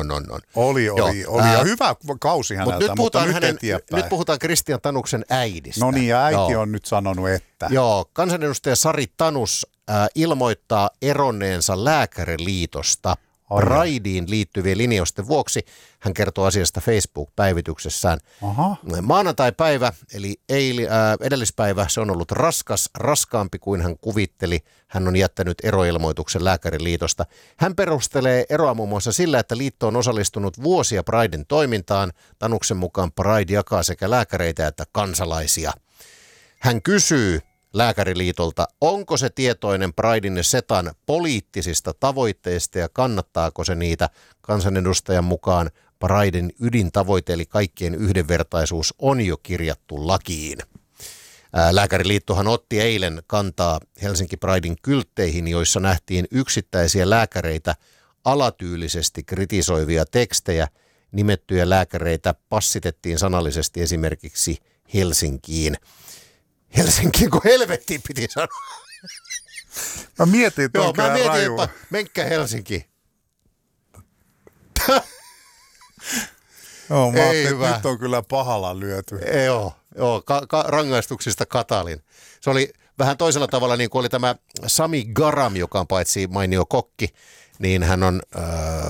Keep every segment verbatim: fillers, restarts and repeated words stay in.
on, on, on. Oli, oli, Joo. oli. Ja Ää, hyvä kausi häneltä, Mut nyt mutta nyt hänen, eteenpäin. Nyt puhutaan Kristian Tanuksen äidistä. No niin, ja äiti Joo. on nyt sanonut, että. Joo, kansanedustaja Sari Tanus äh, ilmoittaa eronneensa Lääkäriliitosta Prideen liittyvien linjausten vuoksi. Hän kertoo asiasta Facebook-päivityksessään. Aha. Maanantai-päivä, eli eili, äh, edellispäivä, se on ollut raskas, raskaampi kuin hän kuvitteli. Hän on jättänyt eroilmoituksen Lääkäriliitosta. Hän perustelee eroa muun muassa sillä, että liitto on osallistunut vuosia Priden toimintaan. Tanuksen mukaan Pride jakaa sekä lääkäreitä että kansalaisia. Hän kysyy Lääkäriliitolta, onko se tietoinen Priden ja Setan poliittisista tavoitteista ja kannattaako se niitä. Kansanedustajan mukaan Priden ydintavoite eli kaikkien yhdenvertaisuus on jo kirjattu lakiin. Lääkäriliittohan otti eilen kantaa Helsinki Priden kyltteihin, joissa nähtiin yksittäisiä lääkäreitä alatyylisesti kritisoivia tekstejä. Nimettyjä lääkäreitä passitettiin sanallisesti esimerkiksi Helsinkiin. Helsinkiin, kun helvettiin piti sanoa. Mä mietin, että Joo, mä mietin, rajua. että menkää Helsinkiin. Joo, mä Ei ajattelin, hyvä. että nyt on kyllä pahalla lyöty. Joo, joo ka- ka- rangaistuksista katalin. Se oli vähän toisella tavalla, niin kuin oli tämä Sami Garam, joka on paitsi mainio kokki, niin hän on äh,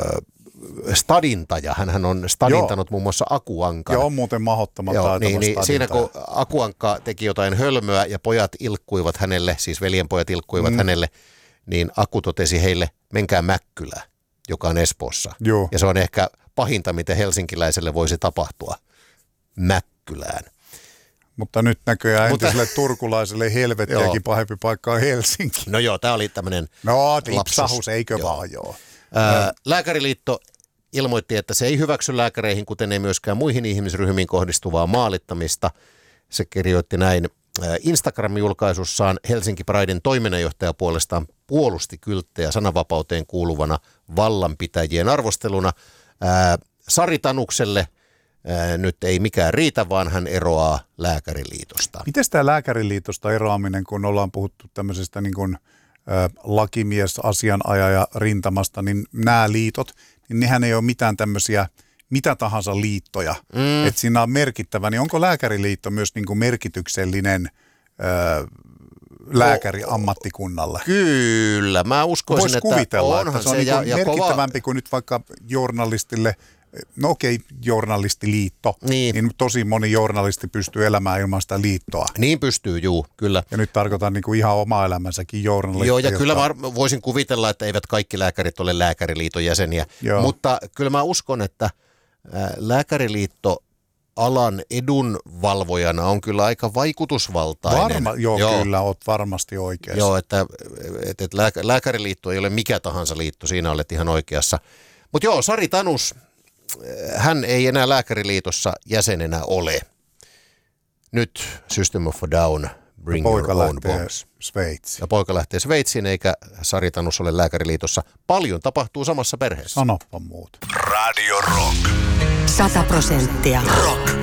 stadintaja. Hänhän on stadintanut Joo. muun muassa Aku Ankan. Joo, on muuten mahdottoman Joo, taitava niin, niin siinä kun stadintaja. Aku Ankka teki jotain hölmöä ja pojat ilkkuivat hänelle, siis veljenpojat ilkkuivat mm. hänelle, niin Aku totesi heille, menkää Mäkkylään, joka on Espoossa. Joo. Ja se on ehkä pahinta, mitä helsinkiläiselle voisi tapahtua. Mäkkylään. Mutta nyt näköjään Mutta- entiselle turkulaiselle helvettiäkin pahempi paikka on Helsinki. No joo, tämä oli tämmöinen No, lapsus. tipsahus, eikö Joo. vaan joo. Ää, Lääkäriliitto ilmoitti, että se ei hyväksy lääkäreihin, kuten ei myöskään muihin ihmisryhmiin kohdistuvaa maalittamista. Se kirjoitti näin ää, Instagram-julkaisussaan. Helsinki Priden toiminnanjohtaja puolestaan puolusti kylttejä sananvapauteen kuuluvana vallanpitäjien arvosteluna. Ää, Sari Tanukselle ää, nyt ei mikään riitä, vaan hän eroaa Lääkäriliitosta. Miten tämä Lääkäriliitosta eroaminen, kun ollaan puhuttu tämmöisestä niin kuin, ä, lakimies, asianajaja rintamasta, niin nämä liitot, niin nehän ei ole mitään tämmöisiä mitä tahansa liittoja. Mm. Että siinä on merkittävä, niin onko Lääkäriliitto myös niin kuin merkityksellinen ä, lääkäri ammattikunnalle? Kyllä, mä uskoisin, Voisi että kuvitella, onhan että se on se niin ja, kuin ja merkittävämpi kova. kuin nyt vaikka journalistille, no okei, journalistiliitto, Niin. niin tosi moni journalisti pystyy elämään ilman sitä liittoa. Niin pystyy, juu, kyllä. Ja nyt tarkoitan niin kuin ihan oma elämänsäkin journalistia. Joo, ja jotka- kyllä mä voisin kuvitella, että eivät kaikki lääkärit ole Lääkäriliiton jäseniä, Joo. mutta kyllä mä uskon, että ää, Lääkäriliitto alan edunvalvojana on kyllä aika vaikutusvaltainen. Varma, joo, joo, kyllä, oot varmasti oikeassa. Joo, että, että, että lääkä- Lääkäriliitto ei ole mikä tahansa liitto, siinä olet ihan oikeassa. Mutta joo, Sari Tanus, hän ei enää Lääkäriliitossa jäsenenä ole. Nyt System of a Down, Bring Poika Your Own lähtee Bombs. Sveitsiin. Ja poika lähtee Sveitsiin, eikä Sari Tanus ole Lääkäriliitossa. Paljon tapahtuu samassa perheessä. Sanoppa muuta. Radio Rock. Sata prosenttia. Rock.